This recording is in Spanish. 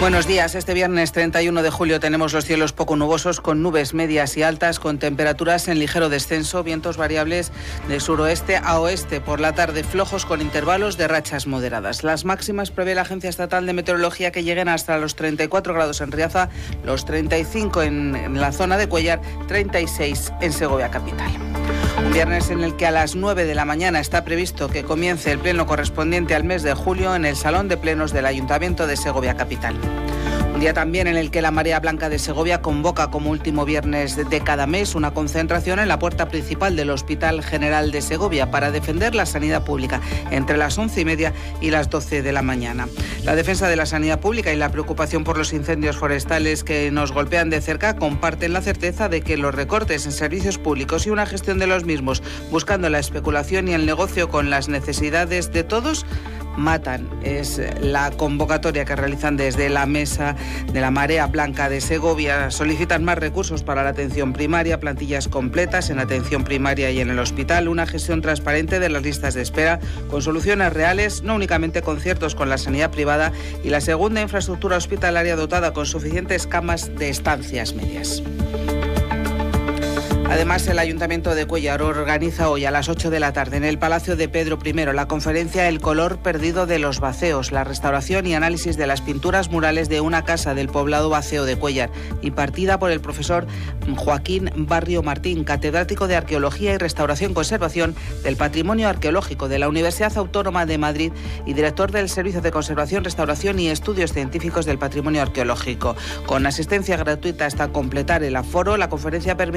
Buenos días. Este viernes 31 de julio tenemos los cielos poco nubosos con nubes medias y altas con temperaturas en ligero descenso, vientos variables de suroeste a oeste. Por la tarde flojos con intervalos de rachas moderadas. Las máximas prevé la Agencia Estatal de Meteorología que lleguen hasta los 34 grados en Riaza, los 35 en la zona de Cuéllar, 36 en Segovia capital. Un viernes en el que a las 9 de la mañana está previsto que comience el pleno correspondiente al mes de julio en el Salón de Plenos del Ayuntamiento de Segovia capital. Un día también en el que la Marea Blanca de Segovia convoca como último viernes de cada mes una concentración en la puerta principal del Hospital General de Segovia para defender la sanidad pública entre las 11:30 y las 12 de la mañana. La defensa de la sanidad pública y la preocupación por los incendios forestales que nos golpean de cerca comparten la certeza de que los recortes en servicios públicos y una gestión de los mismos buscando la especulación y el negocio con las necesidades de todos matan. Es la convocatoria que realizan desde la mesa de la Marea Blanca de Segovia. Solicitan más recursos para la atención primaria, plantillas completas en atención primaria y en el hospital, una gestión transparente de las listas de espera con soluciones reales, no únicamente conciertos con la sanidad privada, y la segunda infraestructura hospitalaria dotada con suficientes camas de estancias medias. Además, el Ayuntamiento de Cuéllar organiza hoy a las 8 de la tarde en el Palacio de Pedro I la conferencia El color perdido de los Baceos, la restauración y análisis de las pinturas murales de una casa del poblado Baceo de Cuéllar, impartida por el profesor Joaquín Barrio Martín, catedrático de Arqueología y Restauración y Conservación del Patrimonio Arqueológico de la Universidad Autónoma de Madrid y director del Servicio de Conservación, Restauración y Estudios Científicos del Patrimonio Arqueológico. Con asistencia gratuita hasta completar el aforo, la conferencia permite